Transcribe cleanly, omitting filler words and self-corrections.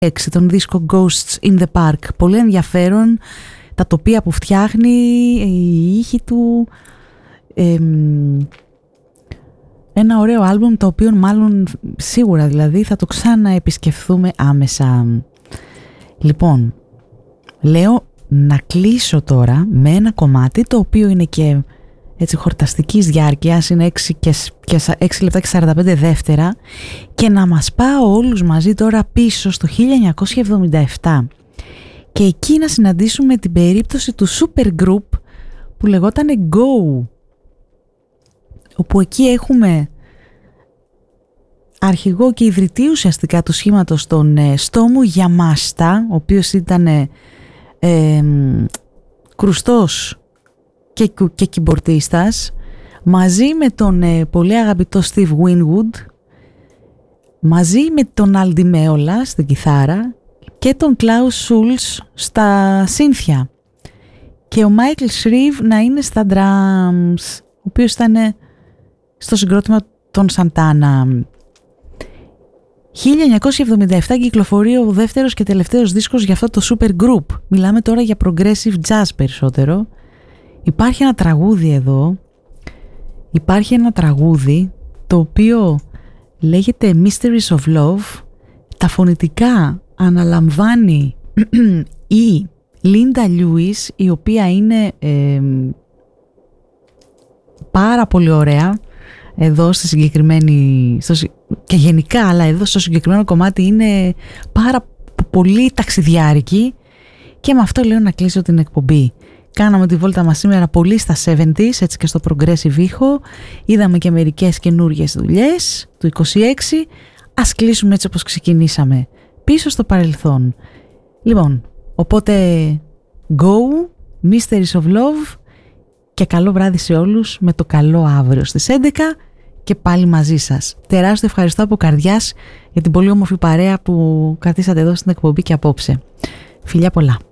τον δίσκο Ghosts in the Park. Πολύ ενδιαφέρον, τα τοπία που φτιάχνει, η ήχη του, ένα ωραίο άλμπουμ το οποίο μάλλον σίγουρα δηλαδή θα το ξαναεπισκεφθούμε άμεσα. Λοιπόν, λέω να κλείσω τώρα με ένα κομμάτι το οποίο είναι και έτσι χορταστικής διάρκειας, είναι 6 λεπτά και 45 δεύτερα, και να μας πάω όλους μαζί τώρα πίσω στο 1977 και εκεί να συναντήσουμε την περίπτωση του super group που λεγόταν Go, όπου εκεί έχουμε αρχηγό και ιδρυτή ουσιαστικά του σχήματος τον Στόμου Γιαμάστα, ο οποίος ήταν κρουστός και κυμπορτίστας, μαζί με τον πολύ αγαπητό Steve Winwood, μαζί με τον Aldi Meola στην κιθάρα και τον Klaus Schulze στα σύνθια, και ο Michael Shrieve να είναι στα drums, ο οποίος ήταν στο συγκρότημα των Santana. 1977 κυκλοφορεί ο δεύτερος και τελευταίος δίσκος για αυτό το super group. Μιλάμε τώρα για progressive jazz περισσότερο. Υπάρχει ένα τραγούδι εδώ, υπάρχει ένα τραγούδι το οποίο λέγεται Mysteries of Love. Τα φωνητικά αναλαμβάνει η Linda Lewis, η οποία είναι πάρα πολύ ωραία εδώ στη συγκεκριμένη, και γενικά, αλλά εδώ στο συγκεκριμένο κομμάτι είναι πάρα πολύ ταξιδιάρικη, και με αυτό λέω να κλείσω την εκπομπή. Κάναμε τη βόλτα μας σήμερα πολύ στα 70s, έτσι και στο progressive ήχο. Είδαμε και μερικές καινούργιες δουλειές του 26. Ας κλείσουμε έτσι όπως ξεκινήσαμε, πίσω στο παρελθόν. Λοιπόν, οπότε Go, Mysteries of Love, και καλό βράδυ σε όλους με το καλό αύριο στις 11 και πάλι μαζί σας. Τεράστιο ευχαριστώ από καρδιάς για την πολύ όμορφη παρέα που κρατήσατε εδώ στην εκπομπή και απόψε. Φιλιά πολλά.